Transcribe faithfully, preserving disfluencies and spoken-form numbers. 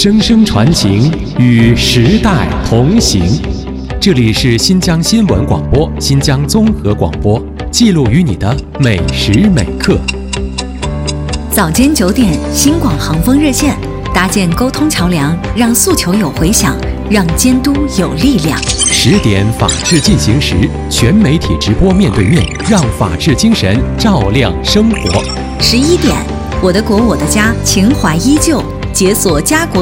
声声传情，与时代同行。这里是新疆新闻广播、新疆综合广播，记录于你的每时每刻。 早间九点，新广航风热线搭建沟通桥梁，让诉求有回响，让监督有力量。 十点，法治进行时，全媒体直播面对面，让法治精神照亮生活。 十一点，我的国我的家，情怀依旧，解锁家国